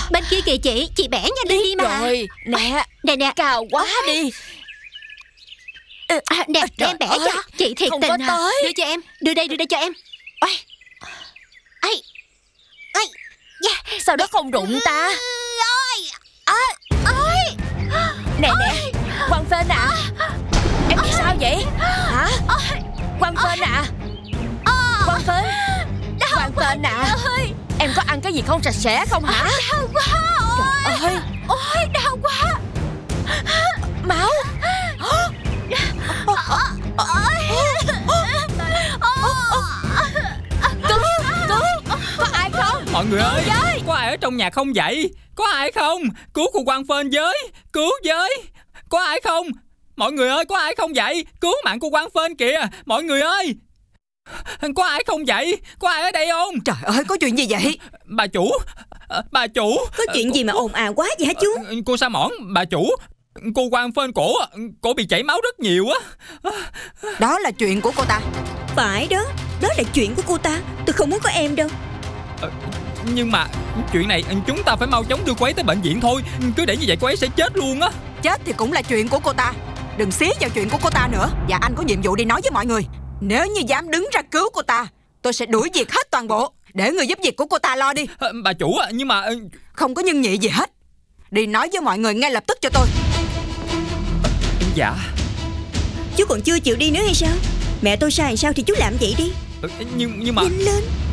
Bên kia kìa chị bẻ nhanh lên đi mà. Rồi, nè, Nè cao quá đi. Nè để em bẻ cho. Chị thiệt không tình có à. tới. Đưa cho em. Đưa đây cho em. Sao nó không đụng ta? Nè, Quang Phên à, em bị sao vậy hả? Quang Phên à, Quang Phên, Quang Phên à, em có ăn cái gì không sạch sẽ không hả? Đau quá. Trời ơi, Ôi đau quá. máu. Cứu, có ai không? Mọi người ơi, có ai ở trong nhà không vậy? Có ai không? Cứu cô Quang Phên với. Cứu với. Có ai không? Mọi người ơi, có ai không vậy? Cứu mạng cô Quang Phên kìa. Mọi người ơi, có ai không vậy? Có ai ở đây không? Trời ơi, có chuyện gì vậy? Bà chủ. Có chuyện gì mà ồn ào quá vậy hả chú? Cô Sa Mỏn, bà chủ. Cô Quang Phên cổ bị chảy máu rất nhiều á. Đó là chuyện của cô ta. Phải đó, đó là chuyện của cô ta. Tôi không muốn có em đâu. Nhưng mà chuyện này chúng ta phải mau chóng đưa cô ấy tới bệnh viện thôi. Cứ để như vậy cô ấy sẽ chết luôn á. Chết thì cũng là chuyện của cô ta. Đừng xía vào chuyện của cô ta nữa. Và anh có nhiệm vụ đi nói với mọi người. Nếu như dám đứng ra cứu cô ta, tôi sẽ đuổi việc hết toàn bộ. Để người giúp việc của cô ta lo đi. Bà chủ à, nhưng mà không có nhân nhị gì hết. Đi nói với mọi người ngay lập tức cho tôi. Dạ. Chú còn chưa chịu đi nữa hay sao? Mẹ tôi sai sao thì chú làm vậy đi. Nhưng mà Nhanh lên.